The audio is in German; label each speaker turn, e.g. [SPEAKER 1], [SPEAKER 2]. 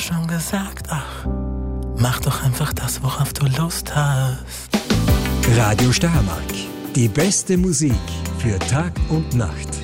[SPEAKER 1] schon gesagt, ach, mach doch einfach das, worauf du Lust hast.
[SPEAKER 2] Radio Steiermark, die beste Musik für Tag und Nacht.